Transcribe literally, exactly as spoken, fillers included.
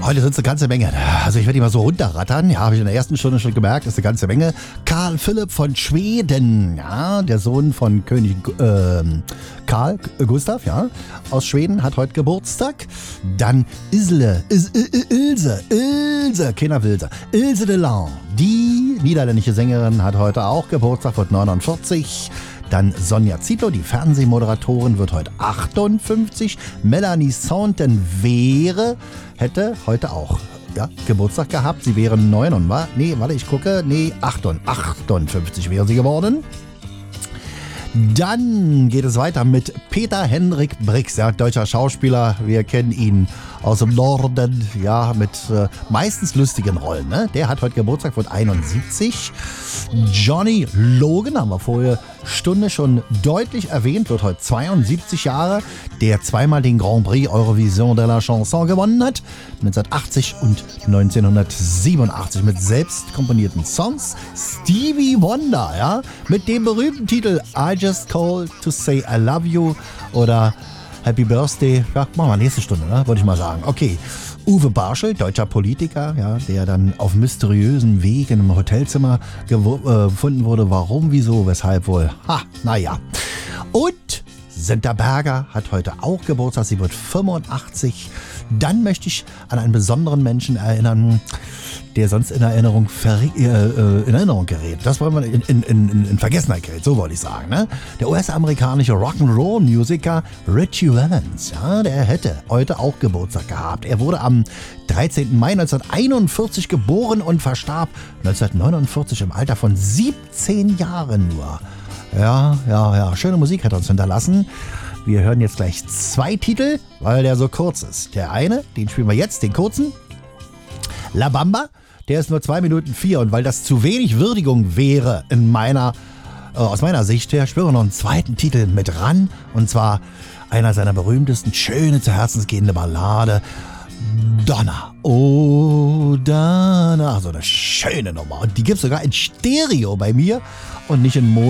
Heute sind es eine ganze Menge. Also ich werde die mal so runterrattern. Ja, habe ich in der ersten Stunde schon gemerkt, ist eine ganze Menge. Karl Philipp von Schweden, ja, der Sohn von König äh, Karl Gustav, ja, aus Schweden, hat heute Geburtstag. Dann Isle, Is, I- Ilse, Ilse, keiner Wilse, Ilse de Lange, die niederländische Sängerin, hat heute auch Geburtstag, wird neunundvierzig. Dann Sonja Zietlow, die Fernsehmoderatorin, wird heute achtundfünfzig. Melanie Sonten-Wäre hätte heute auch ja, Geburtstag gehabt. Sie wäre neun und war, nee, warte, ich gucke, nee, achtundfünfzig wäre sie geworden. Dann geht es weiter mit Peter Hendrik Brix, ja, deutscher Schauspieler. Wir kennen ihn aus dem Norden, ja, mit äh, meistens lustigen Rollen. Ne? Der hat heute Geburtstag, wird einundsiebzig. Johnny Logan, haben wir vorher Stunde schon deutlich erwähnt, wird heute zweiundsiebzig Jahre, der zweimal den Grand Prix Eurovision de la Chanson gewonnen hat, neunzehnhundertachtzig und neunzehnhundertsiebenundachtzig mit selbst komponierten Songs. Stevie Wonder, ja, mit dem berühmten Titel I Just Called to Say I Love You oder Happy Birthday. Ja, machen wir nächste Stunde, ne? Würde ich mal sagen. Okay. Uwe Barschel, deutscher Politiker, ja, der dann auf mysteriösen Weg in einem Hotelzimmer gewo- äh, gefunden wurde. Warum, wieso, weshalb wohl? Ha, naja. Und Senta Berger hat heute auch Geburtstag. Sie wird fünfundachtzig. Dann möchte ich an einen besonderen Menschen erinnern, der sonst in Erinnerung, verri- äh, äh, in Erinnerung gerät. Das wollen wir in, in, in, in Vergessenheit gerät, so wollte ich sagen. Ne? Der U S-amerikanische Rock'n'Roll-Musiker Richie Valens, ja, der hätte heute auch Geburtstag gehabt. Er wurde am dreizehnten Mai neunzehnhunderteinundvierzig geboren und verstarb neunzehnhundertneunundvierzig im Alter von siebzehn Jahren nur. Ja, ja, ja, schöne Musik hat er uns hinterlassen. Wir hören jetzt gleich zwei Titel, weil der so kurz ist. Der eine, den spielen wir jetzt, den kurzen. La Bamba, der ist nur zwei Minuten vier und weil das zu wenig Würdigung wäre in meiner, äh, aus meiner Sicht her, spielen wir noch einen zweiten Titel mit ran. Und zwar einer seiner berühmtesten, schöne, zu Herzensgehende Ballade. Donna, oh Donna, so eine schöne Nummer. Und die gibt es sogar in Stereo bei mir und nicht in Mono.